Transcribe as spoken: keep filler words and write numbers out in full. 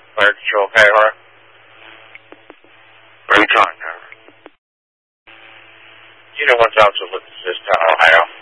Fire control, Coyote. Where are you calling, Coyote? Unit one thousand with assist to Ohio.